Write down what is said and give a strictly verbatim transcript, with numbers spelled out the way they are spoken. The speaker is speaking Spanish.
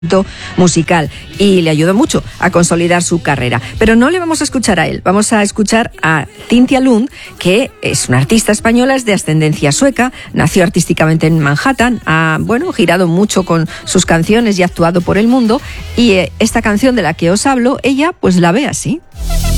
musical y le ayudó mucho a consolidar su carrera. Pero no le vamos a escuchar a él, vamos a escuchar a Cynthia Lund, que es una artista española, es de ascendencia sueca, nació artísticamente en Manhattan, ha bueno, girado mucho con sus canciones y ha actuado por el mundo, y eh, esta canción de la que os hablo, ella pues la ve así.